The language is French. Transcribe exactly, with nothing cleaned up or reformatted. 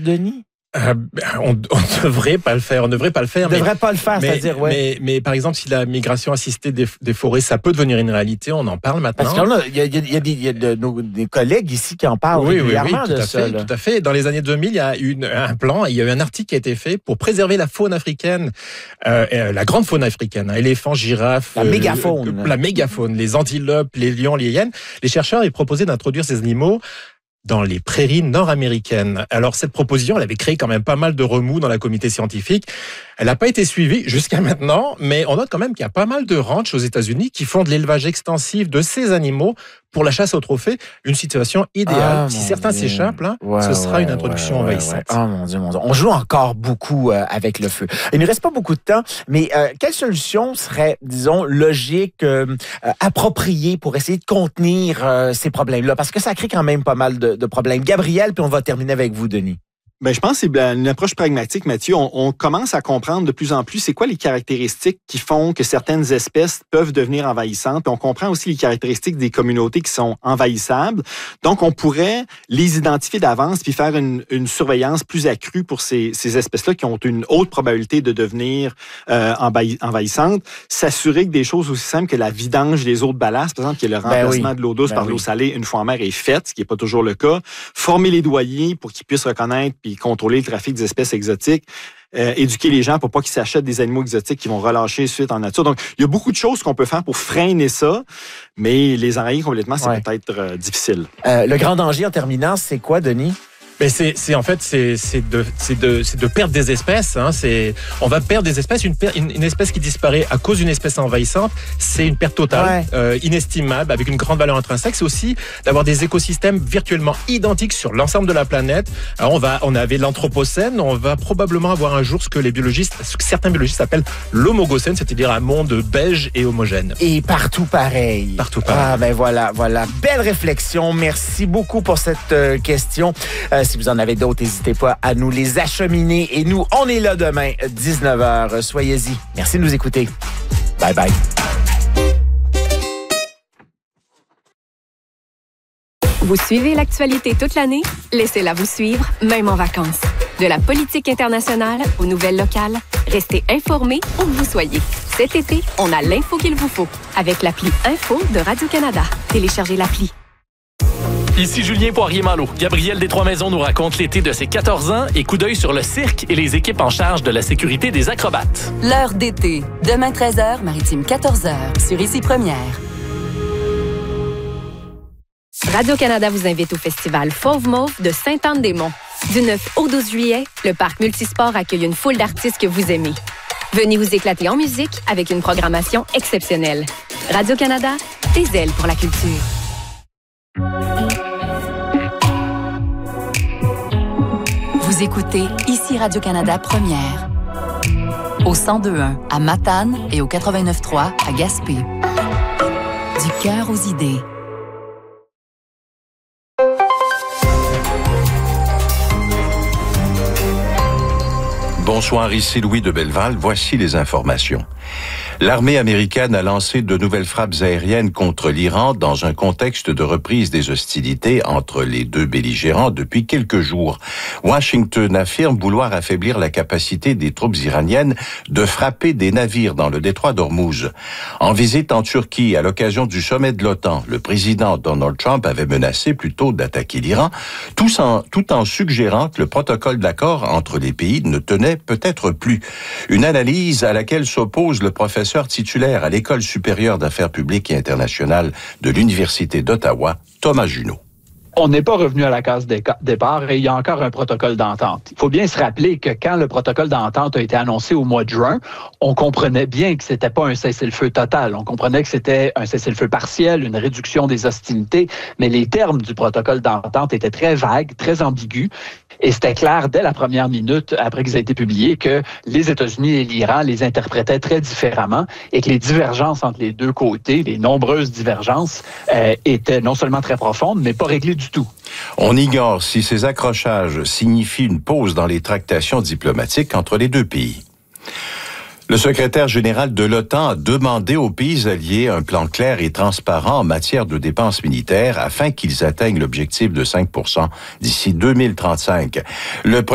Denis? Euh, on ne devrait pas le faire. On ne devrait pas le faire. On ne devrait pas le faire, mais, c'est-à-dire, ouais. Mais, mais par exemple, si la migration assistée des, des forêts, ça peut devenir une réalité, on en parle maintenant. Parce qu'il y a, il y a, il y a, des, il y a de, nos, des collègues ici qui en parlent oui, régulièrement oui, oui, tout de à ça. Fait, là. tout à fait. Dans les années deux mille, il y a eu une, un plan, il y a eu un article qui a été fait pour préserver la faune africaine, euh, la grande faune africaine, hein, éléphants, girafes, la mégafaune, euh, la mégafaune, les antilopes, les lions, les hyènes. Les chercheurs ont proposé d'introduire ces animaux dans les prairies nord-américaines. Alors, cette proposition, elle avait créé quand même pas mal de remous dans la communauté scientifique. Elle n'a pas été suivie jusqu'à maintenant, mais on note quand même qu'il y a pas mal de ranchs aux États-Unis qui font de l'élevage extensif de ces animaux pour la chasse au trophée. Une situation idéale. Ah, si certains Dieu. s'échappent, là, ouais, ce sera ouais, une introduction ouais, envahissante. Ouais, ouais. Oh mon Dieu, mon Dieu. On joue encore beaucoup euh, avec le feu. Il ne reste pas beaucoup de temps, mais euh, quelle solution serait, disons, logique, euh, euh, appropriée pour essayer de contenir euh, ces problèmes-là? Parce que ça crée quand même pas mal de, de problèmes. Gabriel, puis on va terminer avec vous, Denis. Ben, je pense que c'est une approche pragmatique, Mathieu. On, on commence à comprendre de plus en plus c'est quoi les caractéristiques qui font que certaines espèces peuvent devenir envahissantes. Puis on comprend aussi les caractéristiques des communautés qui sont envahissables. Donc, on pourrait les identifier d'avance puis faire une, une surveillance plus accrue pour ces, ces espèces-là qui ont une haute probabilité de devenir euh, envahissantes. S'assurer que des choses aussi simples que la vidange des eaux de ballast, par exemple, qui est le remplacement ben oui. de l'eau douce ben par oui. l'eau salée une fois en mer est faite, ce qui n'est pas toujours le cas. Former les douaniers pour qu'ils puissent reconnaître puis contrôler le trafic des espèces exotiques, euh, éduquer les gens pour pas qu'ils s'achètent des animaux exotiques qui vont relâcher suite en nature. Donc, il y a beaucoup de choses qu'on peut faire pour freiner ça, mais les enrayer complètement, c'est ouais. peut-être euh, difficile. Euh, le grand danger en terminant, c'est quoi, Denis? Mais c'est, c'est en fait c'est, c'est de, c'est de, c'est de perdre des espèces. Hein. C'est, on va perdre des espèces. Une, une, une espèce qui disparaît à cause d'une espèce envahissante, c'est une perte totale, ouais. euh, inestimable, avec une grande valeur intrinsèque. C'est aussi d'avoir des écosystèmes virtuellement identiques sur l'ensemble de la planète. Alors on va, on avait l'anthropocène. On va probablement avoir un jour ce que les biologistes, ce que certains biologistes appellent l'homogocène, c'est-à-dire un monde beige et homogène. Et partout pareil. Partout pareil. Ah ben voilà, voilà, belle réflexion. Merci beaucoup pour cette euh, question. Euh, Si vous en avez d'autres, n'hésitez pas à nous les acheminer. Et nous, on est là demain, dix-neuf heures. Soyez-y. Merci de nous écouter. Bye bye. Vous suivez l'actualité toute l'année? Laissez-la vous suivre, même en vacances. De la politique internationale aux nouvelles locales, restez informés où que vous soyez. Cet été, on a l'info qu'il vous faut avec l'appli Info de Radio-Canada. Téléchargez l'appli. Ici Julien Poirier-Malo. Gabriel des Trois-Maisons nous raconte l'été de ses quatorze ans et coup d'œil sur le cirque et les équipes en charge de la sécurité des acrobates. L'heure d'été. Demain treize heures, Maritime quatorze heures. Sur Ici Première. Radio-Canada vous invite au festival Fauve Mauve de Sainte-Anne-des-Monts. Du neuf au douze juillet, le parc multisport accueille une foule d'artistes que vous aimez. Venez vous éclater en musique avec une programmation exceptionnelle. Radio-Canada, des ailes pour la culture. Vous écoutez Ici Radio-Canada Première. Au cent deux un à Matane et au quatre-vingt-neuf trois à Gaspé. Du cœur aux idées. Bonsoir, ici Louis de Belleval. Voici les informations. L'armée américaine a lancé de nouvelles frappes aériennes contre l'Iran dans un contexte de reprise des hostilités entre les deux belligérants depuis quelques jours. Washington affirme vouloir affaiblir la capacité des troupes iraniennes de frapper des navires dans le détroit d'Ormuz. En visite en Turquie, à l'occasion du sommet de l'OTAN, le président Donald Trump avait menacé plutôt d'attaquer l'Iran, tout en, tout en suggérant que le protocole d'accord entre les pays ne tenait peut-être plus. Une analyse à laquelle s'oppose le professeur titulaire à l'École supérieure d'affaires publiques et internationales de l'Université d'Ottawa, Thomas Junot. On n'est pas revenu à la case départ et il y a encore un protocole d'entente. Il faut bien se rappeler que quand le protocole d'entente a été annoncé au mois de juin, on comprenait bien que c'était pas un cessez-le-feu total. On comprenait que c'était un cessez-le-feu partiel, une réduction des hostilités, mais les termes du protocole d'entente étaient très vagues, très ambigus. Et c'était clair dès la première minute, après qu'ils aient été publiés, que les États-Unis et l'Iran les interprétaient très différemment et que les divergences entre les deux côtés, les nombreuses divergences, euh, étaient non seulement très profondes, mais pas réglées du tout. On ignore si ces accrochages signifient une pause dans les tractations diplomatiques entre les deux pays. Le secrétaire général de l'OTAN a demandé aux pays alliés un plan clair et transparent en matière de dépenses militaires afin qu'ils atteignent l'objectif de cinq pour cent d'ici deux mille trente-cinq. Le